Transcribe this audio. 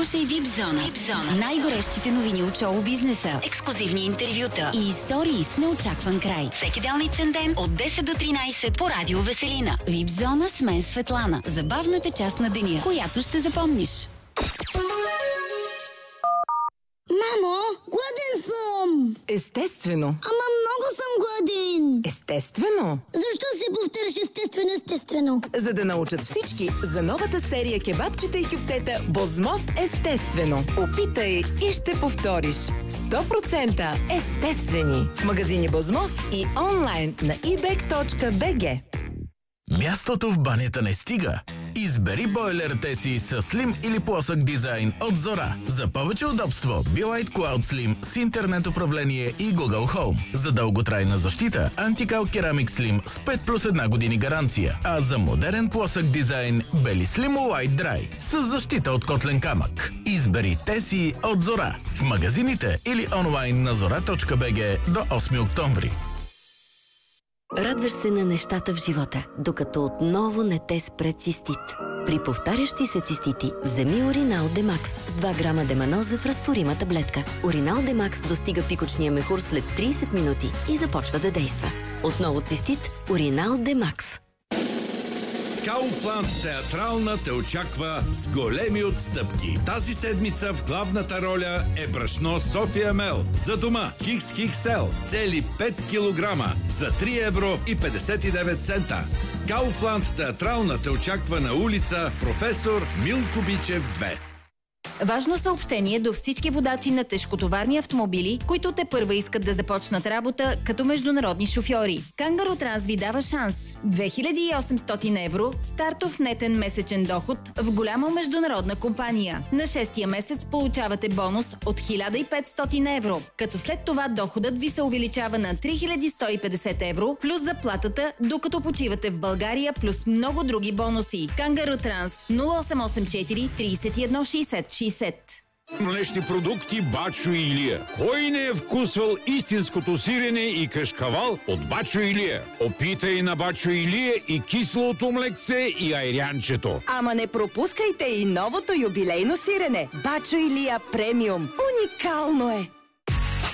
Слушай Випзона. Най-горещите новини от шоу бизнеса, ексклузивни интервюта и истории с неочакван край. Всеки делничен ден от 10 до 13 по Радио Веселина. Випзона с мен Светлана. Забавната част на деня, която ще запомниш. Мамо, гладен съм! Естествено. Ама много съм гладен! Естествено. Защо се повтаряш естествено? За да научат всички за новата серия кебабчета и кюфтета Бозмов естествено. Опитай и ще повториш. 100% естествени. В магазини Бозмов и онлайн на ebek.bg. Мястото в банята не стига. Избери бойлерите си с слим или плосък дизайн от Зора. За повече удобство, Be-Lite Cloud Slim с интернет управление и Google Home. За дълготрайна защита, Anti-Cal Ceramic Slim с 5+1 години гаранция. А за модерен плосък дизайн, Beli Slim White Dry с защита от котлен камък. Избери те си от Зора. В магазините или онлайн на zora.bg до 8 октомври. Радваш се на нещата в живота, докато отново не те спре цистит. При повтарящи се цистити, вземи Уринал Демакс с 2 грама деманоза в разтворима таблетка. Уринал Демакс достига пикочния мехур след 30 минути и започва да действа. Отново цистит, Уринал Демакс. Kaufland театрална те очаква с големи отстъпки. Тази седмица в главната роля е брашно София Мел. За дома Хикс-Хиксел цели 5 кг за 3 евро и 59 цента. Kaufland театрална те очаква на улица Професор Милко Бичев 2. Важно съобщение до всички водачи на тежкотоварни автомобили, които тепърва искат да започнат работа като международни шофьори. Кангаро Транс ви дава шанс. 2800 евро стартов нетен месечен доход в голяма международна компания. На 6-тия месец получавате бонус от 1500 евро, като след това доходът ви се увеличава на 3150 евро плюс заплатата, докато почивате в България, плюс много други бонуси. Кангаро Транс 0884 31 60 60. Млечни продукти Бачо и Илия. Кой не е вкусвал истинското сирене и кашкавал от Бачо и Илия? Опитай на Бачо и Илия и киселото млекце и айрянчето. Ама не пропускайте и новото юбилейно сирене. Бачо Илия премиум. Уникално е!